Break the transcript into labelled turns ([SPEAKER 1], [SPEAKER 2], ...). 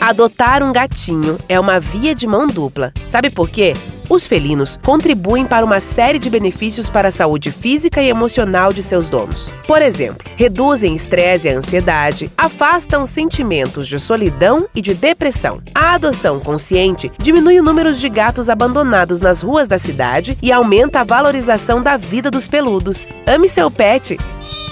[SPEAKER 1] Adotar um gatinho é uma via de mão dupla. Sabe por quê? Os felinos contribuem para uma série de benefícios para a saúde física e emocional de seus donos. Por exemplo, reduzem estresse e ansiedade, afastam sentimentos de solidão e de depressão. A adoção consciente diminui o número de gatos abandonados nas ruas da cidade e aumenta a valorização da vida dos peludos. Ame seu pet!